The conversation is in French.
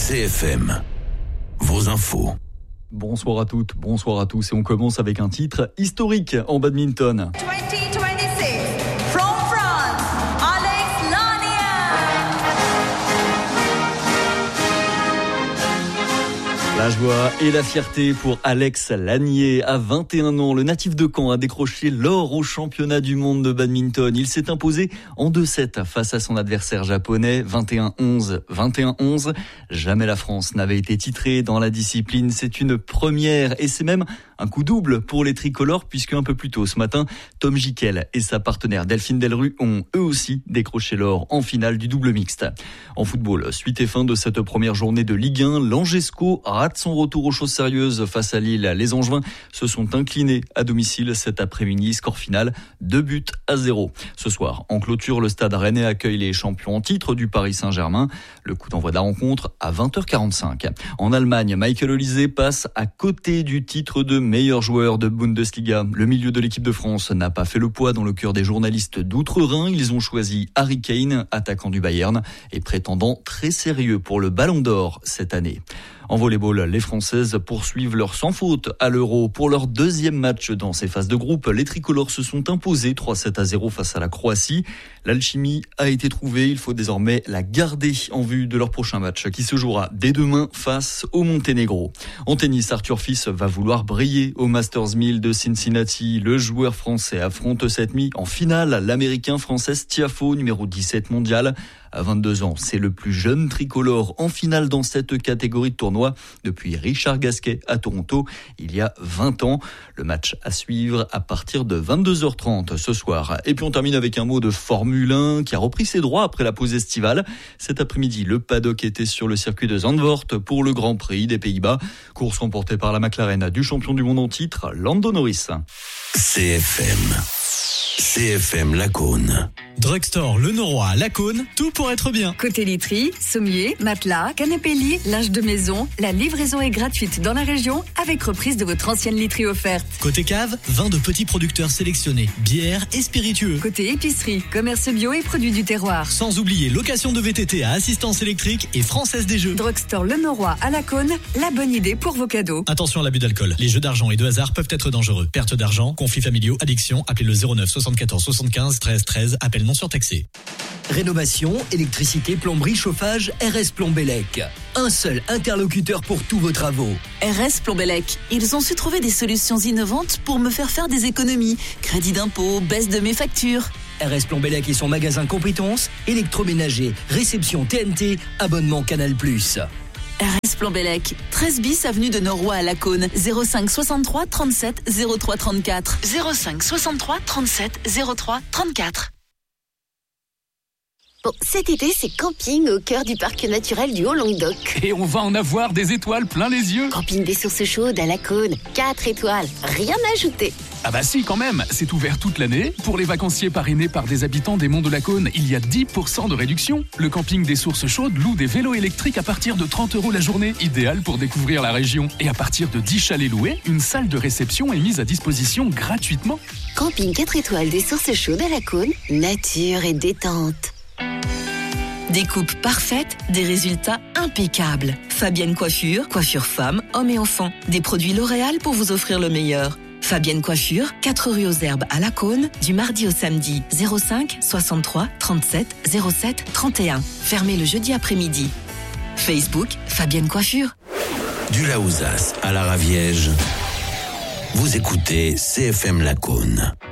CFM, vos infos. Bonsoir à toutes, bonsoir à tous et on commence avec un titre historique en badminton. 2026, from France, Alex Lanier. La joie et la fierté pour Alex Lanier. À 21 ans, le natif de Caen a décroché l'or au championnat du monde de badminton. Il s'est imposé en 2-7 face à son adversaire japonais, 21-11, 21-11. Jamais la France n'avait été titrée dans la discipline. C'est une première et c'est même un coup double pour les tricolores puisque un peu plus tôt ce matin, Tom Gickel et sa partenaire Delphine Delru ont eux aussi décroché l'or en finale du double mixte. En football, suite et fin de cette première journée de Ligue 1, l'Angesco rate son retour aux choses sérieuses face à Lille. Les Angevins se sont inclinés à domicile cet après-midi. Score final 2-0. Ce soir, en clôture, le Stade Rennais accueille les champions en titre du Paris Saint-Germain. Le coup d'envoi de la rencontre à 20h45. En Allemagne, Michael Olise passe à côté du titre de meilleur joueur de Bundesliga. Le milieu de l'équipe de France n'a pas fait le poids dans le cœur des journalistes d'outre-Rhin. Ils ont choisi Harry Kane, attaquant du Bayern et prétendant très sérieux pour le Ballon d'Or cette année. En volleyball, les Françaises poursuivent leur sans faute à l'Euro. Pour leur deuxième match dans ces phases de groupe, les tricolores se sont imposés 3-7-0 face à la Croatie. L'alchimie a été trouvée, il faut désormais la garder en vue de leur prochain match qui se jouera dès demain face au Monténégro. En tennis, Arthur Fils va vouloir briller au Masters 1000 de Cincinnati. Le joueur français affronte cette nuit en finale l'Américain Frances Tiafoe, numéro 17 mondial. À 22 ans, c'est le plus jeune tricolore en finale dans cette catégorie de tournoi depuis Richard Gasquet à Toronto il y a 20 ans. Le match à suivre à partir de 22h30 ce soir. Et puis on termine avec un mot de Formule 1 qui a repris ses droits après la pause estivale. Cet après-midi, le paddock était sur le circuit de Zandvoort pour le Grand Prix des Pays-Bas. Course remportée par la McLaren du champion du monde en titre, Lando Norris. CFM Lacaune. Drugstore Le Noroy à Lacaune, tout pour être bien. Côté literie, sommier, matelas, canapé lit, linge de maison, la livraison est gratuite dans la région avec reprise de votre ancienne literie offerte. Côté cave, vin de petits producteurs sélectionnés, bières et spiritueux. Côté épicerie, commerce bio et produits du terroir. Sans oublier location de VTT à assistance électrique et Française des Jeux. Drugstore Le Noroy à Lacaune, la bonne idée pour vos cadeaux. Attention à l'abus d'alcool. Les jeux d'argent et de hasard peuvent être dangereux. Perte d'argent, conflits familiaux, addiction, appelez le 09 74 75 13 13, appel non surtaxé. Rénovation, électricité, plomberie, chauffage, RS Plombellec. Un seul interlocuteur pour tous vos travaux. RS Plombellec. Ils ont su trouver des solutions innovantes pour me faire des économies. Crédit d'impôt, baisse de mes factures. RS Plombellec et son magasin compétences, électroménager, réception TNT, abonnement Canal+. RS Plombellec, 13 bis avenue de Noroy à Lacaune, 05 63 37 03 34. 05 63 37 03 34. Bon, cet été, c'est camping au cœur du parc naturel du Haut-Languedoc. Et on va en avoir des étoiles plein les yeux. Camping des sources chaudes à Lacaune, 4 étoiles, rien à ajouter. Ah bah si, quand même, c'est ouvert toute l'année. Pour les vacanciers parrainés par des habitants des Monts de Lacaune, il y a 10% de réduction. Le camping des sources chaudes loue des vélos électriques à partir de 30 € la journée, idéal pour découvrir la région. Et à partir de 10 chalets loués, une salle de réception est mise à disposition gratuitement. Camping 4 étoiles des sources chaudes à Lacaune, nature et détente. Des coupes parfaites, des résultats impeccables. Fabienne Coiffure, coiffure femmes, hommes et enfants. Des produits L'Oréal pour vous offrir le meilleur. Fabienne Coiffure, 4 rue aux Herbes à Lacaune, du mardi au samedi, 05 63 37 07 31. Fermé le jeudi après-midi. Facebook, Fabienne Coiffure. Du Laouzas à la Raviège, vous écoutez CFM Lacaune.